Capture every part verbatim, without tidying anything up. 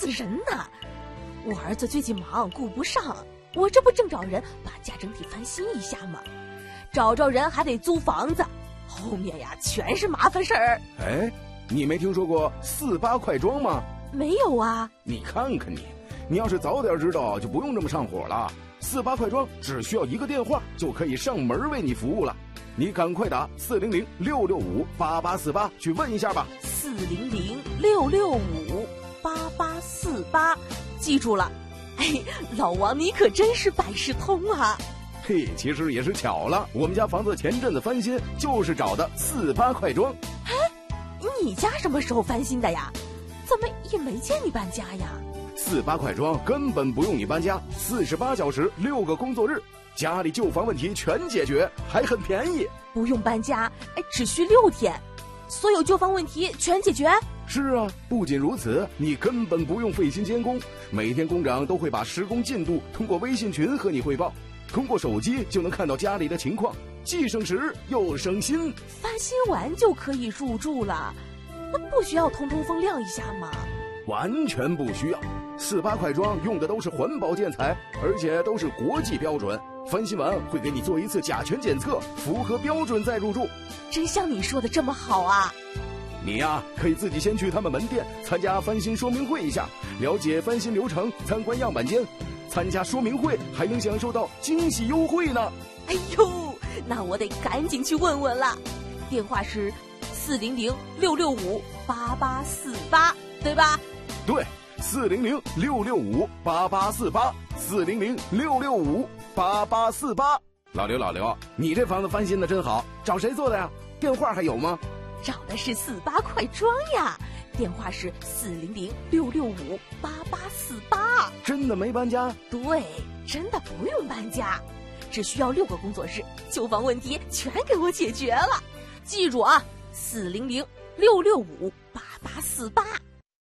死人呢！我儿子最近忙，顾不上，我这不正找人把家整体翻新一下吗？找着人还得租房子，后面呀全是麻烦事儿。 哎，你没听说过四八快装吗？ 没有啊。 你看看你，你要是早点知道，就不用这么上火了。四八快装只需要一个电话就可以上门为你服务了，你赶快打四零零六六五八八四八去问一下吧。 四零零六六五八八四八，记住了。哎，老王你可真是百事通啊！ 嘿，其实也是巧了，我们家房子前阵子翻新，就是找的四八快装。 哎，你家什么时候翻新的呀？怎么也没见你搬家呀？ 四八快装根本不用你搬家，四十八小时六个工作日，家里旧房问题全解决，还很便宜。 不用搬家，哎，只需六天，所有旧房问题全解决。 是啊，不仅如此，你根本不用费心监工，每天工长都会把施工进度通过微信群和你汇报，通过手机就能看到家里的情况，既省时又省心。 翻新完就可以入住了，那不需要通通风亮一下吗？ 完全不需要，四八快装用的都是环保建材，而且都是国际标准。翻新完会给你做一次甲醛检测，符合标准再入住。 真像你说的这么好啊！ 你呀、啊，可以自己先去他们门店参加翻新说明会一下，了解翻新流程，参观样板间。参加说明会还能享受到惊喜优惠呢！ 哎呦，那我得赶紧去问问了。电话是四零零六六五八八四八，对吧？ 对，四零零六六五八八四八，四零零六六五八八四八。老刘，老刘，你这房子翻新的真好，找谁做的呀？电话还有吗？ 找的是四八快装呀，电话是四零零六六五八八四八。 真的没搬家？ 对，真的不用搬家，只需要六个工作日，旧房问题全给我解决了。记住啊，四零零六六五八八四八。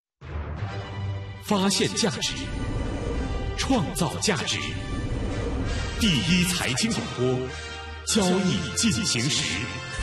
发现价值，创造价值，第一财经广播，交易进行时。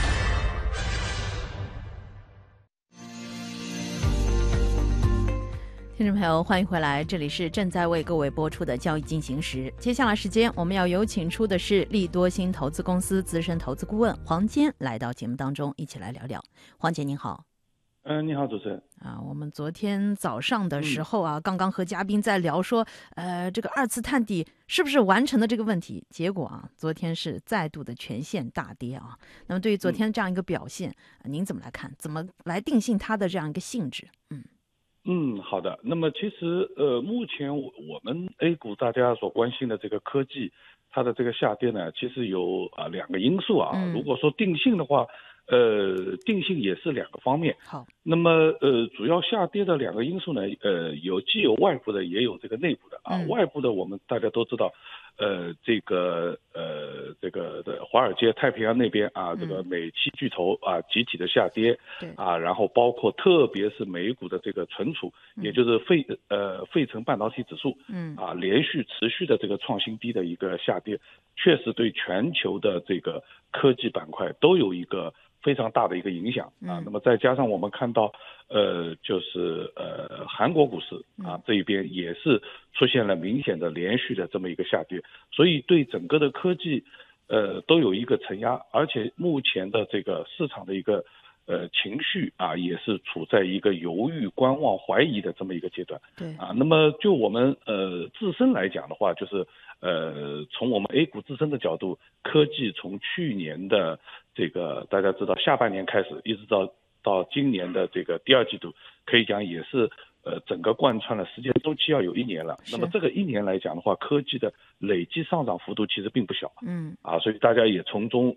听众朋友，欢迎回来，这里是正在为各位播出的交易进行时。接下来时间，我们要有请出的是利多新投资公司资深投资顾问黄坚来到节目当中，一起来聊聊。黄坚您好。 嗯、呃，你好，主持人。 啊，我们昨天早上的时候啊，嗯、刚刚和嘉宾在聊说，呃，这个二次探底是不是完成的这个问题，结果啊，昨天是再度的全线大跌啊。那么对于昨天这样一个表现，嗯呃、您怎么来看？怎么来定性它的这样一个性质？嗯。 嗯，好的。那么其实呃，目前我我们 A 股大家所关心的这个科技，它的这个下跌呢，其实有啊、呃、两个因素啊。嗯、如果说定性的话，呃，定性也是两个方面。 好。 那么呃，主要下跌的两个因素呢，呃，有既有外部的，也有这个内部的啊。嗯、外部的我们大家都知道，呃，这个呃这个的华尔街、太平洋那边啊，这个美期巨头啊集体的下跌， 对啊，然后包括特别是美股的这个存储，也就是费呃费城半导体指数，嗯啊，连续持续的这个创新低的一个下跌，确实对全球的这个科技板块都有一个非常大的一个影响啊。那么再加上我们看到，呃，就是呃韩国股市啊这一边也是出现了明显的连续的这么一个下跌，所以对整个的科技，呃都有一个承压，而且目前的这个市场的一个呃情绪啊也是处在一个犹豫、观望、怀疑的这么一个阶段。 对啊，那么就我们呃自身来讲的话，就是呃从我们 A 股自身的角度，科技从去年的这个大家知道下半年开始，一直到到今年的这个第二季度，可以讲也是呃整个贯穿了时间周期要有一年了。那么这个一年来讲的话，科技的累计上涨幅度其实并不小。嗯啊，所以大家也从中